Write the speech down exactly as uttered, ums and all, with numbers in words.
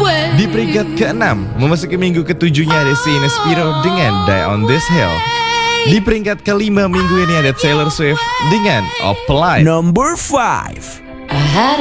Di peringkat keenam, memasuki minggu ketujuhnya ada Sienna Spiro dengan Die on This Hill. Di peringkat kelima minggu ini ada Taylor Swift dengan Apply. Number five. I had